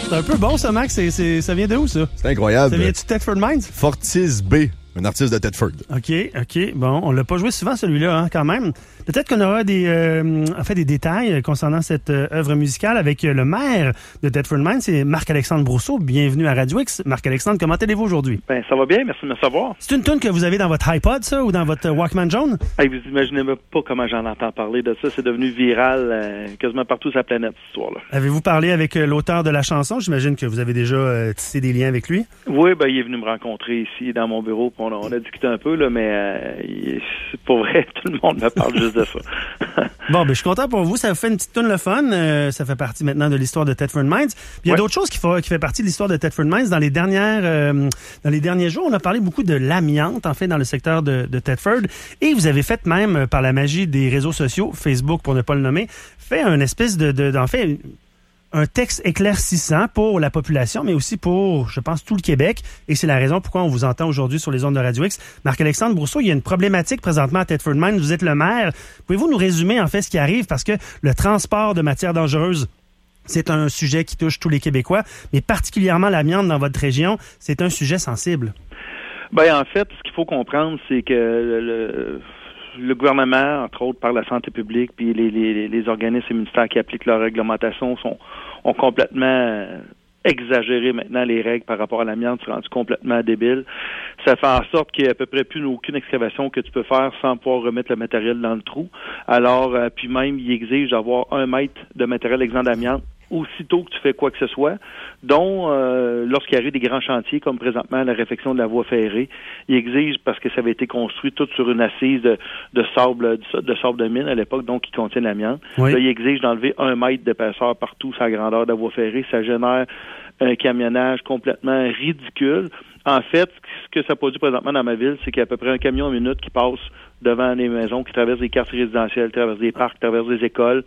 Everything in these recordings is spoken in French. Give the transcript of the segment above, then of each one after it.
C'est un peu bon, ça, Max. Ça vient de où, ça? C'est incroyable. Ça vient-tu de Thetford Mines? Fortis B, un artiste de Thetford. OK. Bon, on l'a pas joué souvent, celui-là, hein, quand même. Peut-être qu'on aura des détails concernant cette œuvre musicale avec le maire de Thetford Mines, c'est Marc-Alexandre Brousseau. Bienvenue à Radio X. Marc-Alexandre, comment allez-vous aujourd'hui? Ben, ça va bien, merci de me savoir. C'est une tune que vous avez dans votre iPod, ça, ou dans votre Walkman jaune? Hey, vous imaginez même pas comment j'en entends parler de ça. C'est devenu viral quasiment partout sur la planète, cette histoire-là. Avez-vous parlé avec l'auteur de la chanson? J'imagine que vous avez déjà tissé des liens avec lui. Oui, ben, il est venu me rencontrer ici, dans mon bureau, puis on a discuté un peu, là, mais c'est pour vrai, tout le monde me parle juste de ça. Bon, ben, je suis content pour vous. Ça vous fait une petite tune le fun. Ça fait partie maintenant de l'histoire de Thetford Mines. Puis il y a d'autres choses qui fait partie de l'histoire de Thetford Mines. Dans les derniers jours, on a parlé beaucoup de l'amiante, en fait, dans le secteur de Thetford. Et vous avez fait même, par la magie des réseaux sociaux, Facebook pour ne pas le nommer, fait un espèce un texte éclaircissant pour la population, mais aussi pour, je pense, tout le Québec. Et c'est la raison pourquoi on vous entend aujourd'hui sur les ondes de Radio X. Marc-Alexandre Brousseau, il y a une problématique présentement à Thetford Mines. Vous êtes le maire. Pouvez-vous nous résumer, en fait, ce qui arrive? Parce que le transport de matières dangereuses, c'est un sujet qui touche tous les Québécois, mais particulièrement l'amiante dans votre région, c'est un sujet sensible. Ben, en fait, ce qu'il faut comprendre, c'est que le gouvernement, entre autres par la santé publique, puis les organismes et ministères qui appliquent leur réglementation ont complètement exagéré maintenant les règles par rapport à l'amiante, c'est rendu complètement débile. Ça fait en sorte qu'il n'y a à peu près plus aucune excavation que tu peux faire sans pouvoir remettre le matériel dans le trou. Alors, puis même, il exige d'avoir 1 mètre de matériel exempt d'amiante aussitôt que tu fais quoi que ce soit, dont lorsqu'il arrive des grands chantiers, comme présentement la réfection de la voie ferrée, il exige, parce que ça avait été construit tout sur une assise de sable de mine à l'époque, donc qui contient l'amiante. Oui. Là, il exige d'enlever 1 mètre d'épaisseur partout sur la grandeur de la voie ferrée. Ça génère un camionnage complètement ridicule. En fait, ce que ça produit présentement dans ma ville, c'est qu'il y a à peu près un camion à minute qui passe devant les maisons, qui traverse des quartiers résidentiels, traverse des parcs, traverse des écoles.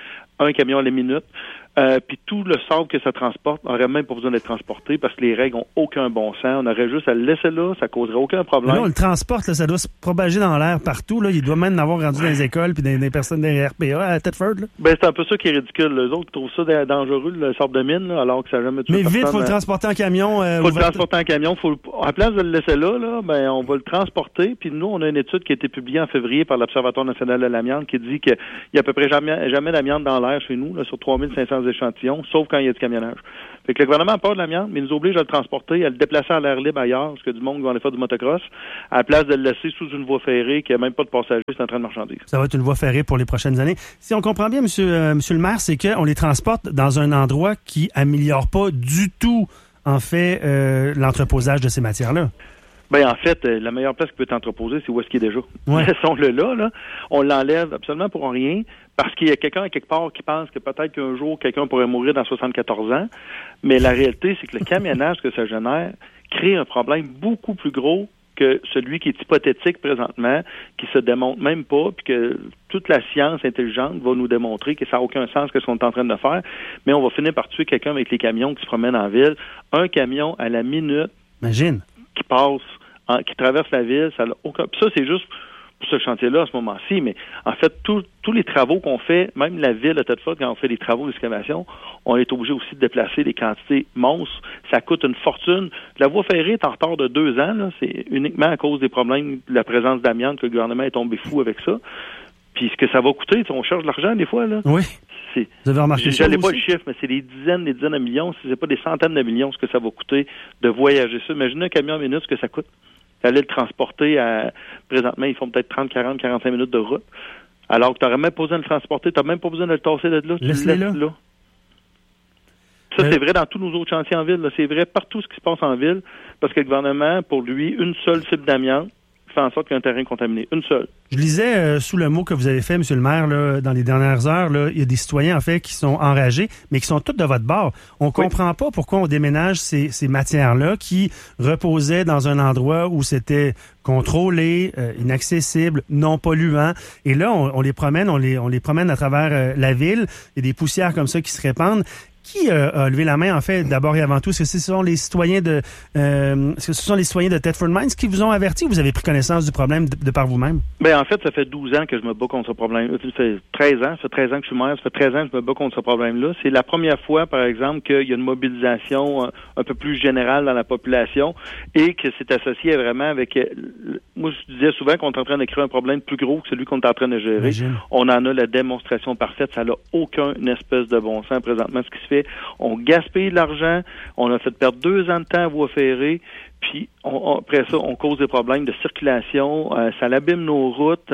Un camion à la minute. Puis tout le sable que ça transporte n'aurait même pas besoin d'être transporté parce que les règles n'ont aucun bon sens. On aurait juste à le laisser là, ça causerait aucun problème. Mais là, on le transporte, là, ça doit se propager dans l'air partout. Là. Il doit même en avoir rendu dans les écoles puis des personnes des RPA à Thetford. Là. Ben, c'est un peu ça qui est ridicule. Les autres trouvent ça dangereux, le sable de mine, là, alors que ça n'a jamais tué Mais personne. vite, il faut le transporter en camion. Faut le transporter en camion. À place de le laisser là, ben, on va le transporter. Puis nous, on a une étude qui a été publiée en février par l'Observatoire national de l'amiante qui dit qu'il y a à peu près jamais d'amiante dans l'air chez nous, là, sur 3500 échantillons, sauf quand il y a du camionnage. Fait que le gouvernement a peur de l'amiante, mais il nous oblige à le transporter, à le déplacer à l'air libre ailleurs, parce que du monde va aller faire du motocross, à la place de le laisser sous une voie ferrée qui n'a même pas de passagers, c'est en train de marchandises. Ça va être une voie ferrée pour les prochaines années. Si on comprend bien, monsieur le maire, c'est qu'on les transporte dans un endroit qui améliore pas du tout, en fait, l'entreposage de ces matières-là. Ben, en fait, la meilleure place qui peut être entreposée, c'est où est-ce qu'il est déjà. Ouais. Laissons-le là. On l'enlève absolument pour rien, parce qu'il y a quelqu'un à quelque part qui pense que peut-être qu'un jour, quelqu'un pourrait mourir dans 74 ans. Mais la réalité, c'est que le camionnage que ça génère crée un problème beaucoup plus gros que celui qui est hypothétique présentement, qui se démontre même pas, puis que toute la science intelligente va nous démontrer que ça n'a aucun sens que ce qu'on est en train de faire. Mais on va finir par tuer quelqu'un avec les camions qui se promènent en ville. Un camion à la minute. Imagine. Qui passe, qui traverse la ville, ça n'a aucun. Puis ça, c'est juste pour ce chantier-là à ce moment-ci, mais en fait, tous les travaux qu'on fait, même la ville de Thetford, quand on fait des travaux d'excavation, on est obligé aussi de déplacer des quantités monstres. Ça coûte une fortune. La voie ferrée est en retard de 2 ans. Là. C'est uniquement à cause des problèmes de la présence d'amiante que le gouvernement est tombé fou avec ça. Puis ce que ça va coûter, on cherche de l'argent des fois. Là. Oui. Vous avez remarqué ça? Je n'ai pas le chiffre, mais c'est des dizaines de millions, si ce n'est pas des centaines de millions, ce que ça va coûter de voyager ça. Imaginez un camion à minute, ce que ça coûte. Aller le transporter présentement, ils font peut-être 30, 40, 45 minutes de route. Alors que tu n'aurais même pas besoin de le transporter, tu n'as même pas besoin de le tasser de là. Laisse-le là. Ça, c'est vrai dans tous nos autres chantiers en ville. Là. C'est vrai partout ce qui se passe en ville, parce que le gouvernement, pour lui, une seule fibre d'amiante fait en sorte qu'il y a un terrain contaminé. Une seule. Je lisais sous le mot que vous avez fait, monsieur le maire, là, dans les dernières heures, là, il y a des citoyens, en fait, qui sont enragés, mais qui sont tous de votre bord. On comprend pas pourquoi on déménage ces matières-là qui reposaient dans un endroit où c'était contrôlé, inaccessible, non polluant. Et là, on les promène, on les promène à travers la ville. Il y a des poussières comme ça qui se répandent. Qui a levé la main, en fait, d'abord et avant tout? Est-ce que ce sont les citoyens de Thetford Mines qui vous ont averti ou vous avez pris connaissance du problème de par vous-même? Ben, en fait, ça fait 12 ans que je me bats contre ce problème. Ça fait 13 ans. Ça fait 13 ans que je suis maire. Ça fait 13 ans que je me bats contre ce problème-là. C'est la première fois, par exemple, qu'il y a une mobilisation un peu plus générale dans la population et que c'est associé vraiment avec... moi, je disais souvent qu'on est en train d'écrire un problème plus gros que celui qu'on est en train de gérer. Imagine. On en a la démonstration parfaite. Ça n'a aucun espèce de bon sens présentement, ce qui se fait. On gaspille de l'argent, on a fait perdre 2 ans de temps à voie ferrée, puis après ça, on cause des problèmes de circulation, ça l'abîme nos routes,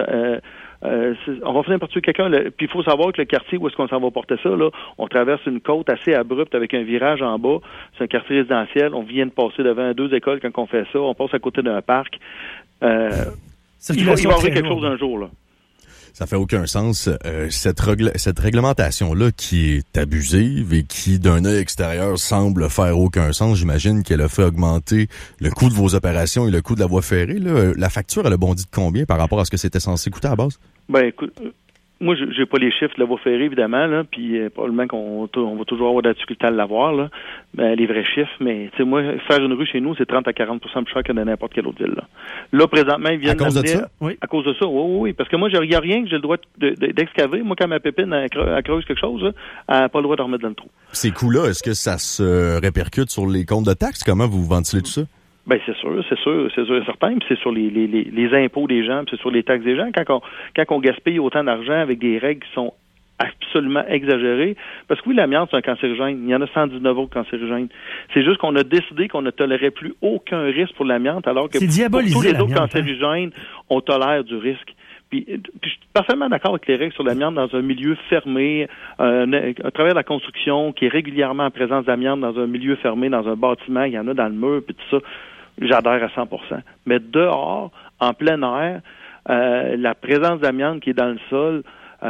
on va finir par tuer quelqu'un. Puis il faut savoir que le quartier où est-ce qu'on s'en va porter ça, là, on traverse une côte assez abrupte avec un virage en bas, c'est un quartier résidentiel, on vient de passer devant 2 écoles quand on fait ça, on passe à côté d'un parc. Il va y avoir quelque chose un jour, là. Ça fait aucun sens. Cette réglementation-là qui est abusive et qui, d'un œil extérieur, semble faire aucun sens, j'imagine qu'elle a fait augmenter le coût de vos opérations et le coût de la voie ferrée. Là. La facture, elle a bondi de combien par rapport à ce que c'était censé coûter à la base? Ben, écoute... Moi, j'ai pas les chiffres de la voie ferrée, évidemment, là, puis probablement qu'on va toujours avoir de la difficulté à l'avoir, là, les vrais chiffres, mais tu sais, moi, faire une rue chez nous, c'est 30 à 40 % plus cher que dans n'importe quelle autre ville. Là, présentement, ils viennent à cause de ça? Oui. À cause de ça, oui, parce que moi, il n'y a rien que j'ai le droit d'excaver. Moi, quand ma pépine elle creuse quelque chose, là, elle n'a pas le droit de remettre dans le trou. Ces coûts-là, est-ce que ça se répercute sur les comptes de taxes? Comment vous ventilez tout ça? Ben c'est sûr et certain, puis c'est sur les impôts des gens, puis c'est sur les taxes des gens. Quand on gaspille autant d'argent avec des règles qui sont absolument exagérées, parce que oui, l'amiante, c'est un cancérigène. Il y en a 119 autres cancérigènes. C'est juste qu'on a décidé qu'on ne tolérait plus aucun risque pour l'amiante, alors que pour tous les autres cancérigènes, on tolère du risque. Puis je suis parfaitement d'accord avec les règles sur l'amiante dans un milieu fermé, à travers la construction, qui est régulièrement en présence d'amiante dans un milieu fermé, dans un bâtiment, il y en a dans le mur, puis tout ça. J'adhère à 100%. Mais dehors, en plein air, la présence d'amiante qui est dans le sol,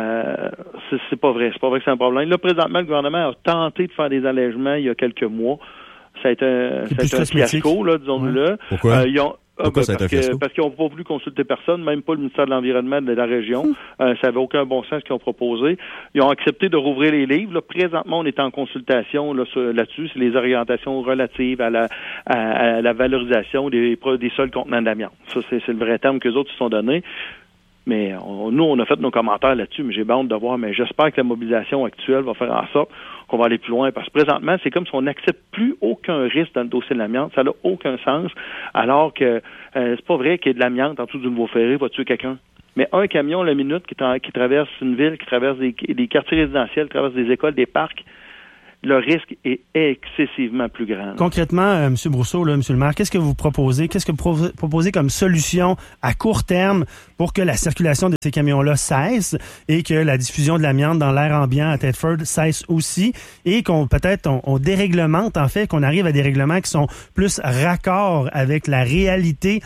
c'est pas vrai. C'est pas vrai que c'est un problème. Là, présentement, le gouvernement a tenté de faire des allègements il y a quelques mois. Ça a été un fiasco, là, disons-le. Ouais. Pourquoi? Pourquoi ça a été un fiasco? Parce qu'ils n'ont pas voulu consulter personne, même pas le ministère de l'Environnement de la région. Ça n'avait aucun bon sens ce qu'ils ont proposé. Ils ont accepté de rouvrir les livres. Là, présentement, on est en consultation là-dessus. C'est les orientations relatives à la valorisation des sols contenant de l'amiante. Ça, c'est le vrai terme qu'eux autres se sont donnés. Mais nous, on a fait nos commentaires là-dessus, mais j'ai hâte de voir. Mais j'espère que la mobilisation actuelle va faire en sorte qu'on va aller plus loin. Parce que présentement, c'est comme si on n'accepte plus aucun risque dans le dossier de l'amiante. Ça n'a aucun sens. Alors que c'est pas vrai qu'il y ait de l'amiante en dessous d'une voie ferrée va tuer quelqu'un. Mais un camion la minute qui traverse une ville, qui traverse des quartiers résidentiels, qui traverse des écoles, des parcs, le risque est excessivement plus grand. Concrètement, M. Brousseau, là, M. le maire, qu'est-ce que vous proposez? Qu'est-ce que vous proposez comme solution à court terme pour que la circulation de ces camions-là cesse et que la diffusion de l'amiante dans l'air ambiant à Thetford cesse aussi et qu'on peut-être on déréglemente, en fait, qu'on arrive à des règlements qui sont plus raccords avec la réalité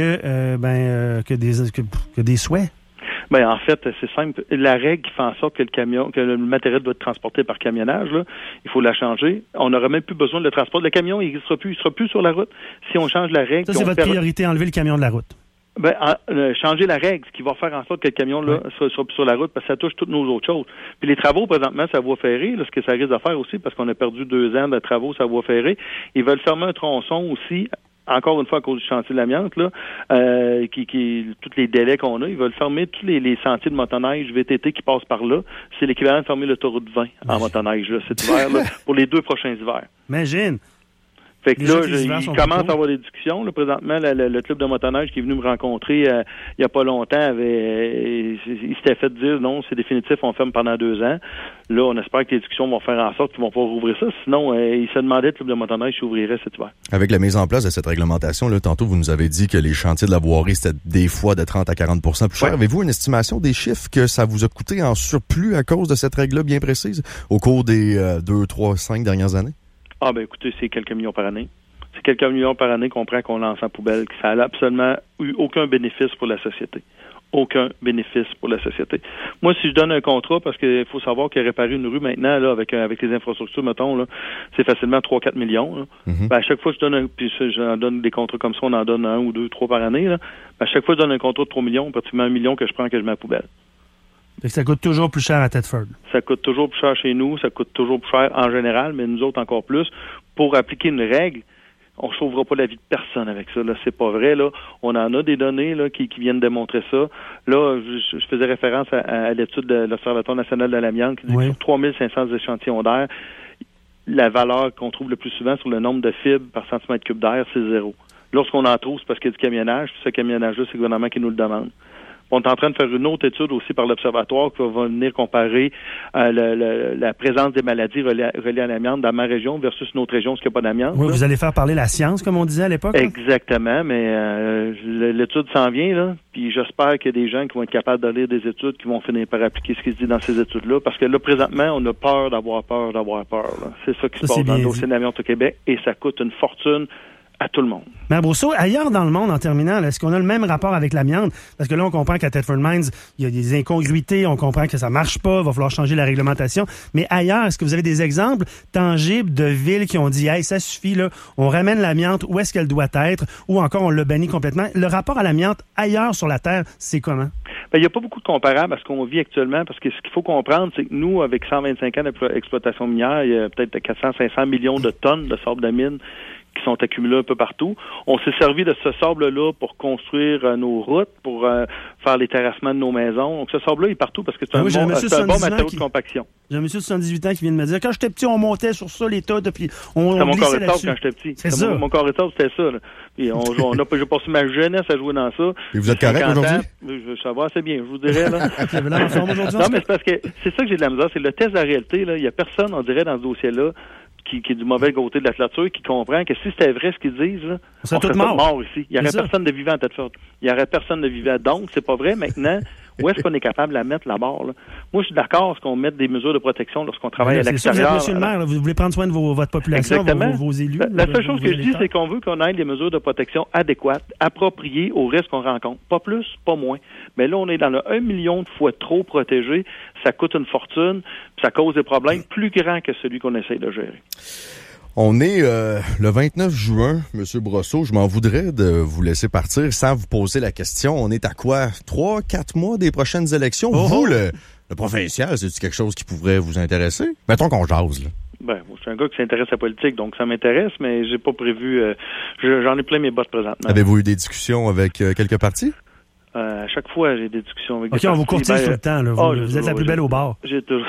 que des souhaits? Ben en fait, c'est simple. La règle qui fait en sorte que le matériel doit être transporté par camionnage, là, il faut la changer. On n'aura même plus besoin de le transport. Le camion, il sera plus sur la route. Si on change la règle... Ça, c'est votre priorité, enlever le camion de la route. Ben, changer la règle, ce qui va faire en sorte que le camion là soit plus sur la route, parce que ça touche toutes nos autres choses. Puis les travaux, présentement, ça voie ferrée, là, ce que ça risque de faire aussi, parce qu'on a perdu 2 ans de travaux, ça voie ferrée. Ils veulent fermer un tronçon aussi, encore une fois à cause du chantier de l'amiante, là, tous les délais qu'on a, ils veulent fermer tous les sentiers de motoneige VTT qui passent par là. C'est l'équivalent de fermer l'autoroute 20 en motoneige, là, cet hiver, là, pour les 2 prochains hivers. Imagine! Fait que là, il commence à avoir des discussions. Là, présentement, le club de motoneige qui est venu me rencontrer il n'y a pas longtemps, il s'était fait dire non, c'est définitif, on ferme pendant 2 ans. Là, on espère que les discussions vont faire en sorte qu'ils vont pas rouvrir ça. Sinon, il se demandait le club de motoneige s'il ouvrirait cet hiver. Avec la mise en place de cette réglementation, là, tantôt, vous nous avez dit que les chantiers de la voirie, c'était des fois de 30 à 40 % plus cher. Ouais. Avez-vous une estimation des chiffres que ça vous a coûté en surplus à cause de cette règle-là bien précise au cours des 2, 3, 5 dernières années? Ah, ben écoutez, c'est quelques millions par année. C'est quelques millions par année qu'on prend, qu'on lance en poubelle, que ça n'a absolument eu aucun bénéfice pour la société. Aucun bénéfice pour la société. Moi, si je donne un contrat, parce qu'il faut savoir que réparer une rue maintenant, là, avec les infrastructures, mettons, là, c'est facilement 3-4 millions. Là. Mm-hmm. Ben, à chaque fois que j'en donne des contrats comme ça, on en donne 1 ou 2, 3 par année. Là. Ben, à chaque fois que je donne un contrat de 3 millions, pratiquement 1 million que je prends que je mets à la poubelle. Fait que ça coûte toujours plus cher à Thetford. Ça coûte toujours plus cher chez nous, ça coûte toujours plus cher en général, mais nous autres encore plus. Pour appliquer une règle, on ne sauvera pas la vie de personne avec ça. Là, c'est pas vrai. Là, on en a des données là qui viennent démontrer ça. Là, je faisais référence à l'étude de l'Observatoire national de l'amiante qui dit que sur 3500 échantillons d'air, la valeur qu'on trouve le plus souvent sur le nombre de fibres par centimètre cube d'air, c'est 0. Lorsqu'on en trouve, c'est parce qu'il y a du camionnage. Puis ce camionnage-là, c'est le gouvernement qui nous le demande. On est en train de faire une autre étude aussi par l'Observatoire qui va venir comparer la présence des maladies reliées à l'amiante dans ma région versus une autre région où il n'y a pas d'amiante. Oui, vous allez faire parler la science, comme on disait à l'époque. Exactement, mais l'étude s'en vient, là. Puis j'espère qu'il y a des gens qui vont être capables de lire des études qui vont finir par appliquer ce qui se dit dans ces études-là. Parce que là, présentement, on a peur d'avoir peur. Là. C'est ça qui se passe dans le dossier d'amiante au Québec et ça coûte une fortune à tout le monde. Maire Brousseau, ailleurs dans le monde, en terminant, là, est-ce qu'on a le même rapport avec l'amiante? Parce que là, on comprend qu'à Thetford Mines, il y a des incongruités, on comprend que ça marche pas, il va falloir changer la réglementation. Mais ailleurs, est-ce que vous avez des exemples tangibles de villes qui ont dit « Hey, ça suffit, là, on ramène l'amiante où est-ce qu'elle doit être » ou encore on l'a banni complètement? Le rapport à l'amiante ailleurs sur la Terre, c'est comment? Il n'y a pas beaucoup de comparables à ce qu'on vit actuellement parce que ce qu'il faut comprendre, c'est que nous, avec 125 ans d'exploitation minière, il y a peut-être 400-500 millions de tonnes de sable de mine qui sont accumulés un peu partout. On s'est servi de ce sable-là pour construire nos routes, pour faire les terrassements de nos maisons. Donc, ce sable-là est partout parce que c'est un bon matériau de compaction. J'ai un monsieur de 78 ans qui vient de me dire, quand j'étais petit, on montait sur ça, les tas, puis on glissait là-dessus. C'était mon corps quand j'étais petit. C'est ça. Mon corps c'était ça. Là. Puis j'ai passé ma jeunesse à jouer dans ça. Et vous êtes correct aujourd'hui? Ça va assez bien, je vous dirais. Là. Non, mais c'est parce que c'est ça que j'ai de la misère. C'est le test de la réalité. Là. Il n'y a personne, on dirait, dans ce dossier-là, qui est du mauvais côté de la clôture, qui comprend que si c'était vrai ce qu'ils disent, là, on serait tous morts ici. Il n'y aurait personne de vivant à Thetford. Il n'y aurait personne de vivant. Donc, c'est pas vrai. Maintenant, où est-ce qu'on est capable de la mettre, la barre? Là? Moi, je suis d'accord à ce qu'on mette des mesures de protection lorsqu'on travaille à l'extérieur. Monsieur le maire, vous voulez prendre soin de votre population, vos élus. La seule chose que je dis, c'est qu'on veut qu'on ait des mesures de protection adéquates, appropriées aux risques qu'on rencontre. Pas plus, pas moins. Mais là, on est dans le 1 million de fois trop protégé. Ça coûte une fortune, puis ça cause des problèmes plus grands que celui qu'on essaye de gérer. On est le 29 juin, M. Brosseau. Je m'en voudrais de vous laisser partir sans vous poser la question. On est à quoi? 3-4 mois des prochaines élections? Vous, le provincial, c'est-tu quelque chose qui pourrait vous intéresser? Mettons qu'on jase, là. Moi, je suis un gars qui s'intéresse à la politique, donc ça m'intéresse, mais j'ai pas prévu... j'en ai plein mes bottes présentement. Avez-vous eu des discussions avec quelques partis? À chaque fois, j'ai des discussions avec des partis. On vous courtise tout le temps. Là. Vous êtes la plus belle au bar. J'ai toujours...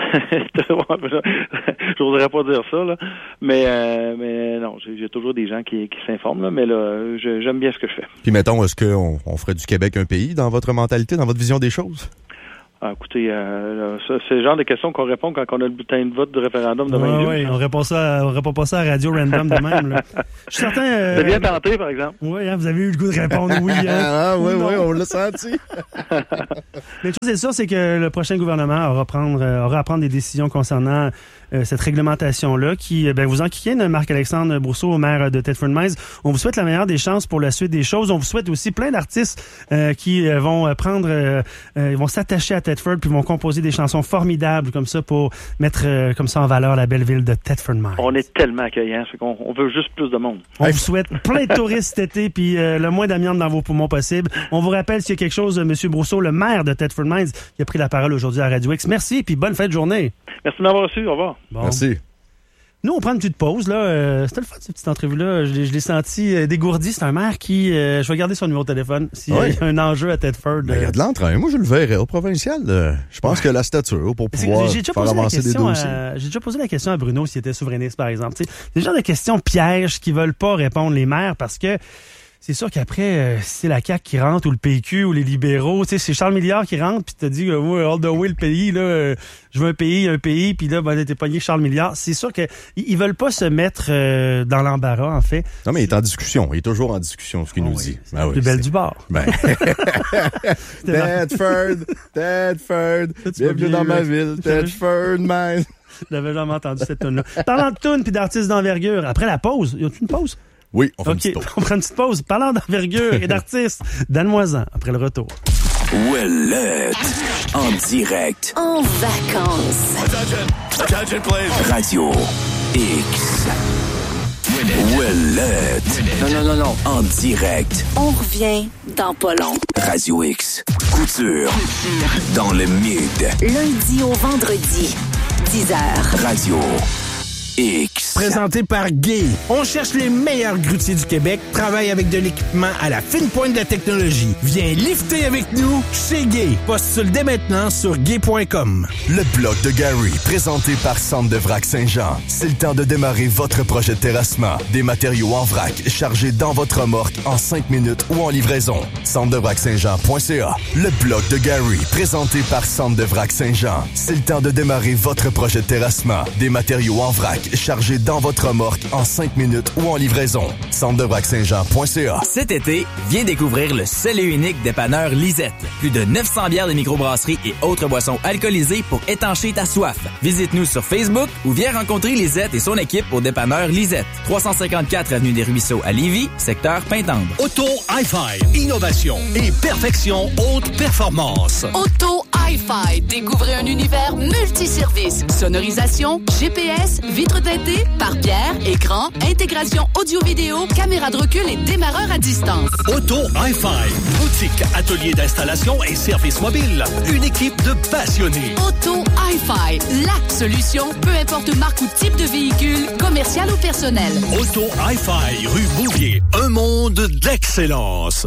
Je voudrais pas dire ça, là. Mais non, j'ai toujours des gens qui s'informent, là. Mais là, j'aime bien ce que je fais. Puis mettons, est-ce qu'on ferait du Québec un pays dans votre mentalité, dans votre vision des choses? Ah, écoutez, c'est le genre de questions qu'on répond quand on a le bulletin de vote du référendum demain. Oui, on répond pas ça à radio random de même. Là. Je suis certain. Vous bien tenté, par exemple. Oui, vous avez eu le goût de répondre oui. Oui, on l'a senti. Mais une chose est sûre, c'est que le prochain gouvernement aura à prendre des décisions concernant cette réglementation-là qui vous enquiquine, Marc-Alexandre Brousseau, maire de Thetford Mines. On vous souhaite la meilleure des chances pour la suite des choses. On vous souhaite aussi plein d'artistes qui vont vont s'attacher à Thetford puis vont composer des chansons formidables comme ça pour mettre comme ça en valeur la belle ville de Thetford Mines. On est tellement accueillants, c'est qu'on veut juste plus de monde. On vous souhaite plein de touristes cet été puis le moins d'amiante dans vos poumons possible. On vous rappelle s'il y a quelque chose, M. Brousseau, le maire de Thetford Mines, qui a pris la parole aujourd'hui à Radio X. Merci puis bonne fin de journée. Merci de m'avoir reçu. Au revoir. Bon. Merci. Nous, on prend une petite pause. Là. C'était le fun, cette petite entrevue-là. Je l'ai senti dégourdi. C'est un maire qui... je vais garder son numéro de téléphone s'il y a un enjeu à Thetford. Il y a de l'entrain. Moi, je le verrais au provincial. Je pense que la stature pour pouvoir faire avancer des dossiers. J'ai déjà posé la question à Bruno s'il était souverainiste, par exemple. C'est le genre de questions pièges qui veulent pas répondre les maires parce que c'est sûr qu'après, si c'est la CAQ qui rentre ou le PQ ou les libéraux, tu sais, c'est Charles Milliard qui rentre puis t'as dit, all the way le pays, là, je veux un pays, puis là, t'es pogné Charles Milliard. C'est sûr qu'ils veulent pas se mettre dans l'embarras, en fait. Non, mais il est en discussion. Il est toujours en discussion, ce qu'il nous dit. C'est la plus belle du bord. Thetford, bienvenue dans ma ville, Thetford Mines. Je l'avais jamais entendu cette tune-là. Parlant de tunes puis d'artistes d'envergure, après la pause, y a-t-il une pause? Oui, on fait une petite pause. On prend une petite pause. Parlant d'envergure et d'artistes, donne-moi-en après le retour. Ouellette, en direct. En vacances. Attention, please. Radio X. Ouellette. Non. En direct. On revient dans pas long. Radio X. Couture. Dans le Mid. Lundi au vendredi, 10h. Radio X. Présenté par Gay. On cherche les meilleurs grutiers du Québec, travaille avec de l'équipement à la fine pointe de la technologie. Viens lifter avec nous chez Gay. Postule dès maintenant sur gay.com. Le bloc de Gary, présenté par Centre de Vrac Saint-Jean. C'est le temps de démarrer votre projet de terrassement. Des matériaux en vrac, chargés dans votre remorque en 5 minutes ou en livraison. Centredevrac-Saint-Jean.ca. Le bloc de Gary, présenté par Centre de Vrac Saint-Jean. C'est le temps de démarrer votre projet de terrassement. Des matériaux en vrac, chargés dans votre remorque en 5 minutes ou en livraison. Centredevrac-Saint-Jean.ca. Cet été, viens découvrir le seul et unique dépanneur Lisette. Plus de 900 bières de microbrasserie et autres boissons alcoolisées pour étancher ta soif. Visite-nous sur Facebook ou viens rencontrer Lisette et son équipe au dépanneur Lisette. 354 avenue des Ruisseaux à Lévis, secteur Pintendre. Auto Hi-Fi, innovation et perfection haute performance. Auto Hi-Fi, découvrez un univers multiservice. Sonorisation, GPS, vitres teintées, pare-pierre, écran, intégration audio-vidéo, caméra de recul et démarreur à distance. Auto Hi-Fi, boutique, atelier d'installation et service mobile. Une équipe de passionnés. Auto Hi-Fi, la solution, peu importe marque ou type de véhicule, commercial ou personnel. Auto Hi-Fi, rue Bouvier, un monde d'excellence.